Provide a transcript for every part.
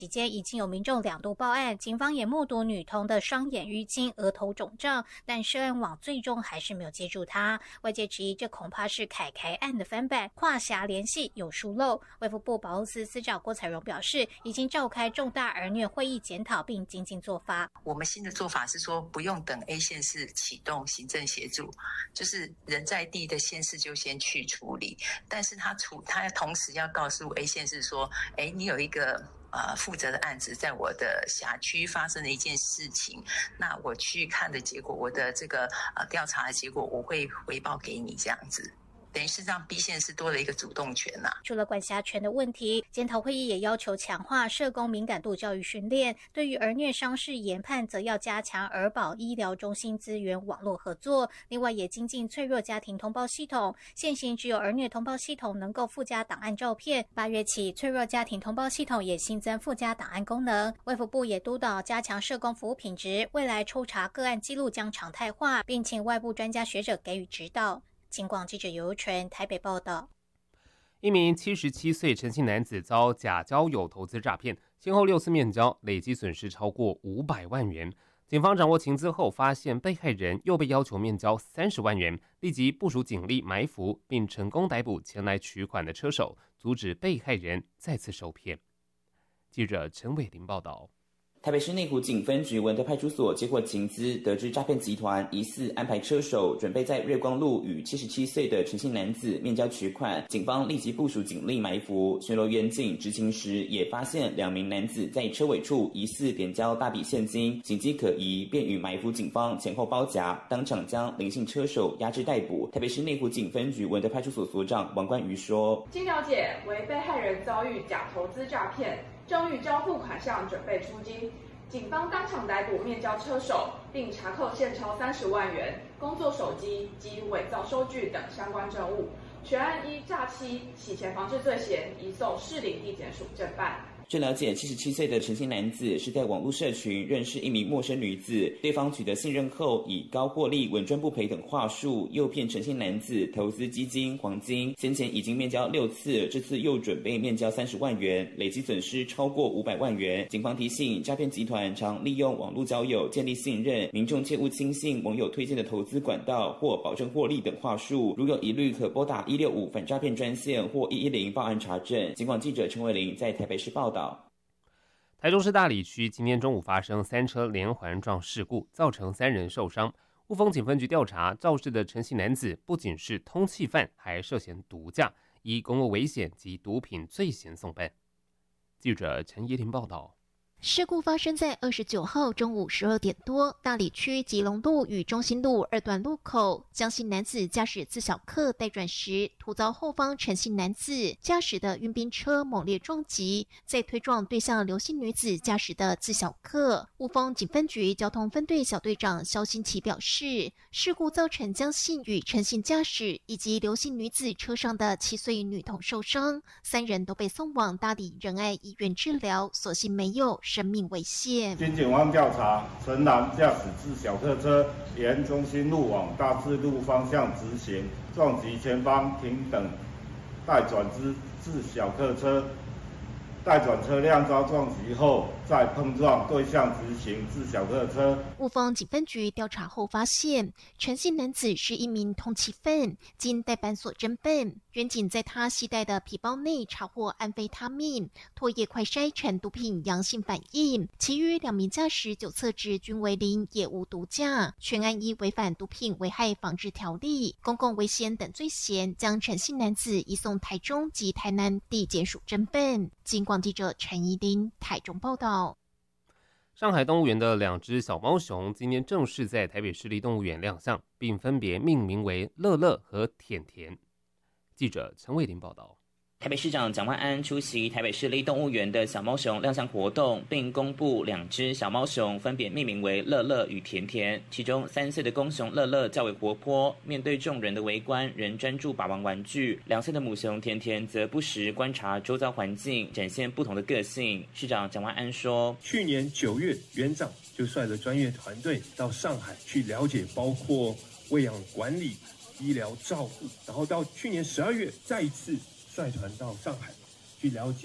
期间已经有民众2度报案，警方也目睹女童的双眼淤青、额头肿胀，但涉案网最终还是没有接住她。外界质疑这恐怕是凯凯案的翻版，跨辖联系有疏漏。卫福部保护司司长郭采容表示，已经召开重大儿虐会议检讨，并精进做法。 我们新的做法是说，不用等 A 县市启动行政协助，就是人在地的县市就先去处理，但是他同时要告诉 A 县市说，你有一个负责的案子在我的辖区发生的一件事情，那我去看的结果，我的这个调查的结果，我会回报给你，这样子。等于是让 B 县市多了一个主动权啊。 除了管辖权的问题，检讨会议也要求强化社工敏感度教育训练，对于儿虐伤势研判，则要加强儿保医疗中心资源网络合作。另外，也精进脆弱家庭通报系统，现行只有儿虐通报系统能够附加档案照片，8月起，脆弱家庭通报系统也新增附加档案功能。卫福部也督导加强社工服务品质，未来抽查个案记录将常态化，并请外部专家学者给予指导。警广记者尤纯台北报道。 一名77岁陈姓男子遭假交友投资诈骗，先后6次面交，累计损失超过500万元。警方掌握情资后，发现被害人又被要求面交30万元，立即部署警力埋伏，并成功逮捕前来取款的车手，阻止被害人再次受骗。记者陈伟林报道。 台北市内湖警分局文德派出所接获情资，得知诈骗集团疑似安排车手准备在瑞光路与77岁的陈姓男子面交取款，警方立即部署警力埋伏，巡逻员警执勤时也发现2名男子在车尾处疑似点交大笔现金，警机可疑，便与埋伏警方前后包夹，当场将林姓车手押至逮捕。台北市内湖警分局文德派出所所长王冠瑜说： 经了解，为被害人遭遇假投资诈骗，正欲交付款项准备出金，警方当场逮捕面交车手，并查扣现钞30万元、工作手机及伪造收据等相关证物，全案依诈欺、洗钱防治罪嫌移送士林地检署侦办。 据了解，77岁的陈姓男子是在网络社群认识一名陌生女子，对方取得信任后，以高获利、稳赚不赔等话术，诱骗陈姓男子投资基金、黄金。先前已经面交6次，这次又准备面交30万元，累计损失超过500万元。警方提醒，诈骗集团常利用网络交友建立信任，民众切勿轻信网友推荐的投资管道或保证获利等话术。如有疑虑，可拨打165反诈骗专线或110报案查证。警广记者陈伟玲在台北市报道。 台中市大里区今天中午发生3车连环撞事故，造成3人受伤。雾峰警分局调查，肇事的陈姓男子不仅是通缉犯，还涉嫌毒驾，以公共危险及毒品罪嫌送办。记者陈怡玲报道。 事故发生在29号中午12点多，大里区吉隆路与中心路2段路口，江姓男子驾驶自小客待转时，突遭后方陈姓男子驾驶的运兵车猛烈撞击，再推撞对向刘姓女子驾驶的自小客。雾峰警分局交通分队小队长肖新奇表示，事故造成江姓与陈姓驾驶以及刘姓女子车上的7岁女童受伤，3人都被送往大里仁爱医院治疗，所幸没有生命危险。 经警方调查，陈男驾驶自小客车沿中心路往大智路方向直行，撞击前方停等待转之自小客车，待转车辆遭撞击后，再碰撞对向直行自小客车。 雾峰警分局调查后发现，陈姓男子是一名通缉犯，经代办所侦办，员警在他携带的皮包内查获安非他命、唾液快筛呈毒品阳性反应，其余2名驾驶酒测值均为0，也无毒驾。全案依违反毒品危害防治条例、公共危险等罪嫌，将陈姓男子移送台中及台南地检署侦办。警广记者陈怡玲台中报道。 上海动物园的2只小猫熊今天正式在台北市立动物园亮相，并分别命名为乐乐和甜甜。记者陈伟林报道。 台北市长蒋万安出席台北市立动物园的小猫熊亮相活动，并公布2只小猫熊分别命名为乐乐与甜甜。其中3岁的公熊乐乐较为活泼，面对众人的围观仍专注把玩玩具；2岁的母熊甜甜则不时观察周遭环境，展现不同的个性。市长蒋万安说， 去年9月，园长就率着专业团队到上海去了解，包括喂养管理、医疗照护，然后到去年12月再一次率团到上海去了解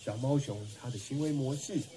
小猫熊它的行为模式